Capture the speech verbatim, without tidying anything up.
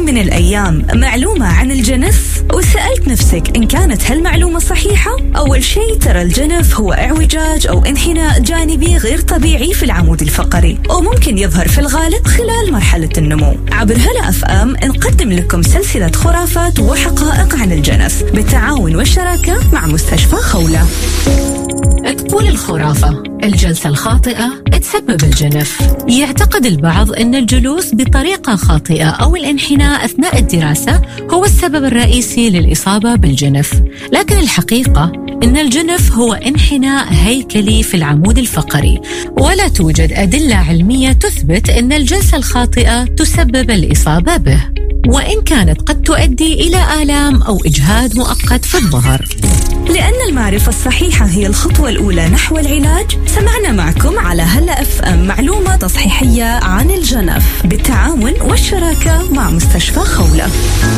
يوم من الأيام معلومة عن الجنف وسألت نفسك إن كانت هالمعلومة صحيحة؟ أول شيء ترى الجنف هو اعوجاج أو انحناء جانبي غير طبيعي في العمود الفقري، وممكن يظهر في الغالب خلال مرحلة النمو. عبر هلا أف أم نقدم لكم سلسلة خرافات وحقائق عن الجنف بالتعاون والشراكة مع مستشفى خولة. تقول الخرافة الجلسة الخاطئة تسبب الجنف. يعتقد البعض أن الجلوس بطريقة خاطئة أو الانحناء أثناء الدراسة هو السبب الرئيسي للإصابة بالجنف، لكن الحقيقة أن الجنف هو انحناء هيكلي في العمود الفقري، ولا توجد أدلة علمية تثبت أن الجلسة الخاطئة تسبب الإصابة به، وإن كانت قد تؤدي إلى آلام أو إجهاد مؤقت في الظهر. لأن المعرفة الصحيحة هي الخطوة الأولى نحو العلاج، سمعنا معكم على هلا أف أم معلومة تصحيحية عن الجنف بالتعاون والشراكة مع مستشفى خولة.